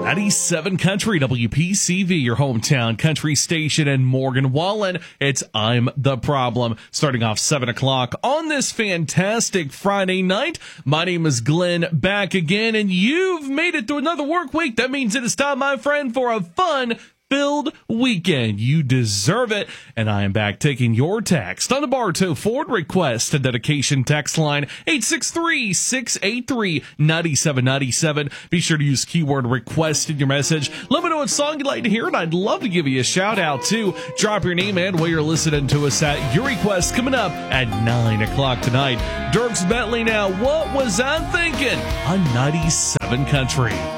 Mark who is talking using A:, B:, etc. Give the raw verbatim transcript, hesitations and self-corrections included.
A: ninety-seven Country, W P C V, your hometown country station in Morgan Wallen. It's I'm the Problem. Starting off seven o'clock on this fantastic Friday night. My name is Glenn, back again, and you've made it through another work week. That means it is time, my friend, for a fun filled weekend. You deserve it. And I am back taking your text on the Bartow Ford request and dedication text line eight six three, six eight three, nine seven nine seven. Be sure to use keyword request in your message. Let me know what song you'd like to hear, and I'd love to give you a shout out too. Drop your name and where you're listening to us at. Your request coming up at nine o'clock tonight. Dirks Bentley now. What was I thinking? On ninety-seven Country.